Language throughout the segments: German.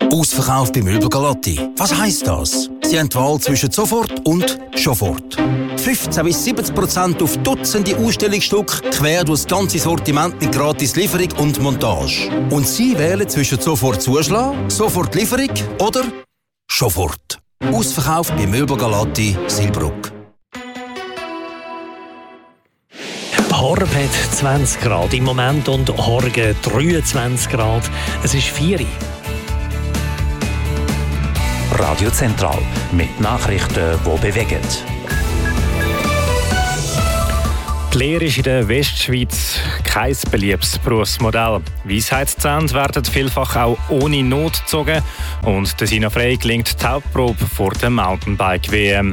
Ausverkauf bei Möbel Galotti. Was heisst das? Sie haben die Wahl zwischen sofort und Schofort. 15-70% auf Dutzende Ausstellungsstücke quer durch das ganze Sortiment mit gratis Lieferung und Montage. Und Sie wählen zwischen sofort Zuschlag, sofort Lieferung oder Schofort. Ausverkauf bei Möbel Galotti, Silbruck. Horb hat 20 Grad im Moment und Horgen 23 Grad. Es ist 4 Uhr. Radio Zentral mit Nachrichten, die bewegen. Die Lehre ist in der Westschweiz kein beliebtes Berufsmodell. Weisheitszähne werden vielfach auch ohne Not gezogen und der Sina Frey gelingt die Hauptprobe vor der Mountainbike-WM.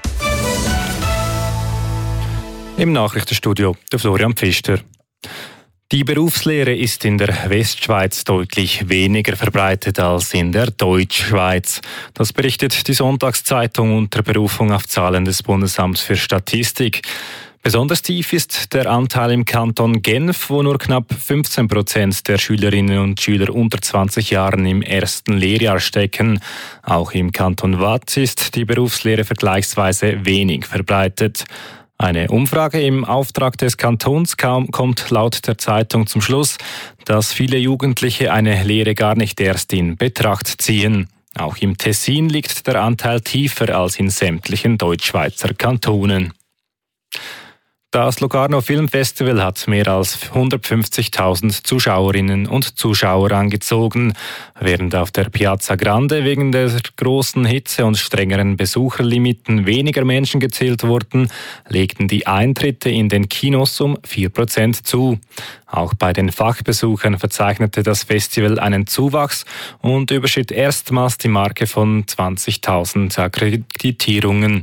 Im Nachrichtenstudio der Florian Pfister. Die Berufslehre ist in der Westschweiz deutlich weniger verbreitet als in der Deutschschweiz. Das berichtet die Sonntagszeitung unter Berufung auf Zahlen des Bundesamts für Statistik. Besonders tief ist der Anteil im Kanton Genf, wo nur knapp 15% der Schülerinnen und Schüler unter 20 Jahren im ersten Lehrjahr stecken. Auch im Kanton Waadt ist die Berufslehre vergleichsweise wenig verbreitet. Eine Umfrage im Auftrag des Kantons kommt laut der Zeitung zum Schluss, dass viele Jugendliche eine Lehre gar nicht erst in Betracht ziehen. Auch im Tessin liegt der Anteil tiefer als in sämtlichen Deutschschweizer Kantonen. Das Locarno Filmfestival hat mehr als 150.000 Zuschauerinnen und Zuschauer angezogen. Während auf der Piazza Grande wegen der großen Hitze und strengeren Besucherlimiten weniger Menschen gezählt wurden, legten die Eintritte in den Kinos um 4% zu. Auch bei den Fachbesuchern verzeichnete das Festival einen Zuwachs und überschritt erstmals die Marke von 20.000 Akkreditierungen.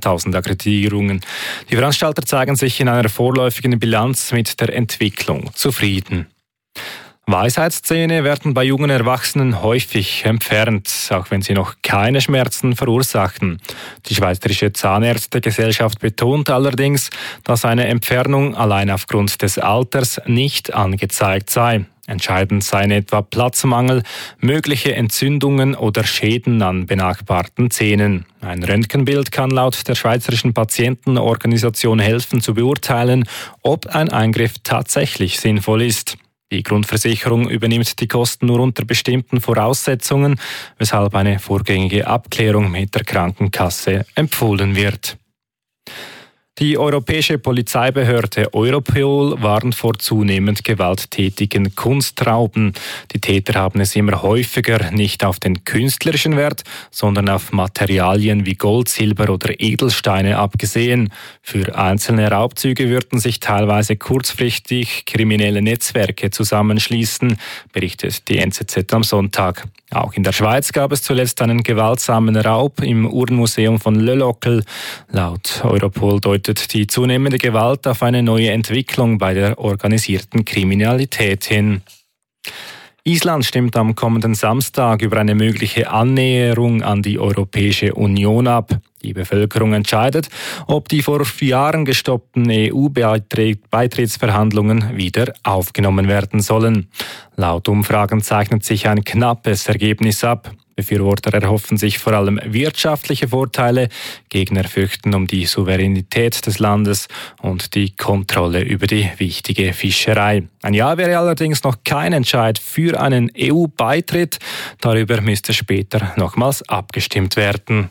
Die Veranstalter zeigen sich in einer vorläufigen Bilanz mit der Entwicklung zufrieden. Weisheitszähne werden bei jungen Erwachsenen häufig entfernt, auch wenn sie noch keine Schmerzen verursachen. Die Schweizerische Zahnärztegesellschaft betont allerdings, dass eine Entfernung allein aufgrund des Alters nicht angezeigt sei. Entscheidend seien etwa Platzmangel, mögliche Entzündungen oder Schäden an benachbarten Zähnen. Ein Röntgenbild kann laut der Schweizerischen Patientenorganisation helfen zu beurteilen, ob ein Eingriff tatsächlich sinnvoll ist. Die Grundversicherung übernimmt die Kosten nur unter bestimmten Voraussetzungen, weshalb eine vorgängige Abklärung mit der Krankenkasse empfohlen wird. Die europäische Polizeibehörde Europol warnt vor zunehmend gewalttätigen Kunstrauben. Die Täter haben es immer häufiger nicht auf den künstlerischen Wert, sondern auf Materialien wie Gold, Silber oder Edelsteine abgesehen. Für einzelne Raubzüge würden sich teilweise kurzfristig kriminelle Netzwerke zusammenschließen, berichtet die NZZ am Sonntag. Auch in der Schweiz gab es zuletzt einen gewaltsamen Raub im Uhrenmuseum von Le Locle. Laut Europol deutet die zunehmende Gewalt auf eine neue Entwicklung bei der organisierten Kriminalität hin. Island stimmt am kommenden Samstag über eine mögliche Annäherung an die Europäische Union ab. Die Bevölkerung entscheidet, ob die vor 4 Jahren gestoppten EU-Beitrittsverhandlungen wieder aufgenommen werden sollen. Laut Umfragen zeichnet sich ein knappes Ergebnis ab. Befürworter erhoffen sich vor allem wirtschaftliche Vorteile, Gegner fürchten um die Souveränität des Landes und die Kontrolle über die wichtige Fischerei. Ein Ja wäre allerdings noch kein Entscheid für einen EU-Beitritt. Darüber müsste später nochmals abgestimmt werden.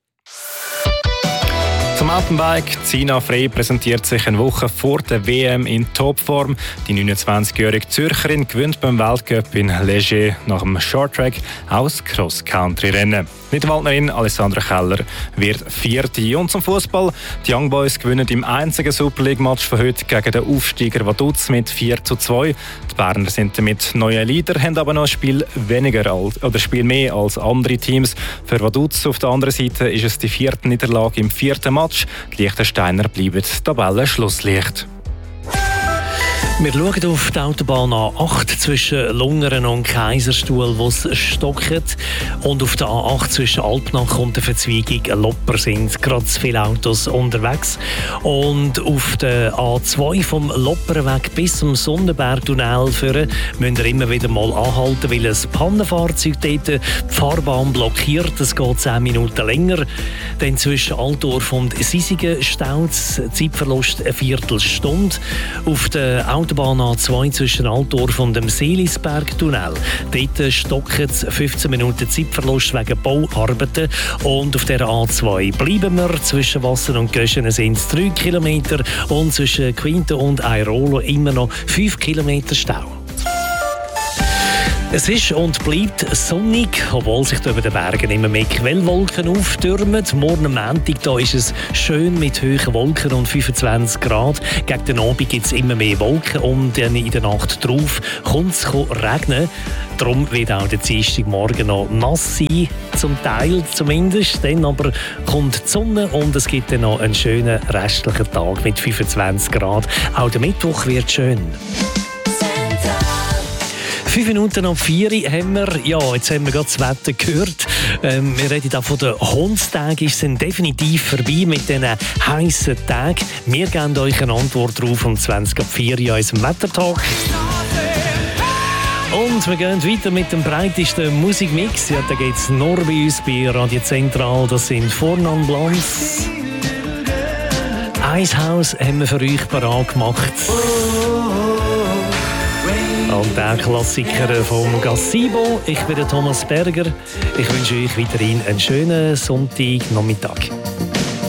Zum Mountainbike. Sina Frey präsentiert sich eine Woche vor der WM in Topform. Die 29-jährige Zürcherin gewinnt beim Weltcup in Leger nach dem Shorttrack aus Cross-Country-Rennen. Mitwaldnerin Alessandra Keller wird 4. Und zum Fußball. Die Young Boys gewinnen im einzigen Super League-Match von heute gegen den Aufsteiger Vaduz mit 4:2. Die Berner sind damit neue Leader, haben aber noch ein Spiel mehr als andere Teams. Für Vaduz auf der anderen Seite ist es die 4. Niederlage im 4. Match. Die Liechtensteiner bleiben Tabellenschlusslicht. Wir schauen auf die Autobahn A8 zwischen Lungern und Kaiserstuhl, wo es stockt. Und auf der A8 zwischen Alpnach und der Verzweigung Lopper sind gerade zu viele Autos unterwegs. Und auf der A2 vom Lopperweg bis zum Sonnenbergtunnel führen, müsst ihr immer wieder mal anhalten, weil ein Pannenfahrzeug dort die Fahrbahn blockiert. Es geht 10 Minuten länger. Dann zwischen Altdorf und Sisigen staut es, Zeitverlust eine Viertelstunde. Auf der Autobahn A2 zwischen Altdorf und dem Seelisbergtunnel. Dort stockt es 15 Minuten Zeitverlust wegen Bauarbeiten. Und auf der A2 bleiben wir. Zwischen Wasser und Göschen sind es 3 Kilometer und zwischen Quinto und Airolo immer noch 5 Kilometer Stau. Es ist und bleibt sonnig, obwohl sich über den Bergen immer mehr Quellwolken auftürmen. Morgen am Montag da ist es schön mit hohen Wolken und 25 Grad. Gegen den Abend gibt es immer mehr Wolken und dann in der Nacht drauf kommt es regnen. Darum wird auch der Dienstagmorgen noch nass sein, zum Teil zumindest. Dann aber kommt die Sonne und es gibt dann noch einen schönen restlichen Tag mit 25 Grad. Auch der Mittwoch wird schön. 5 Minuten ab 4 haben wir, ja, jetzt haben wir gerade das Wetter gehört. Wir reden auch von den Hundstagen, ist es definitiv vorbei mit diesen heissen Tagen. Wir geben euch eine Antwort darauf um 20 ab 4 in unserem Wettertag. Und wir gehen weiter mit dem breitesten Musikmix. Ja, da geht es nur bei uns bei Radio Zentral. Das sind Fornan Blancs. Eishaus haben wir für euch parat gemacht. Und der Klassiker vom Gazebo. Ich bin der Thomas Berger. Ich wünsche euch weiterhin einen schönen Sonntagnachmittag.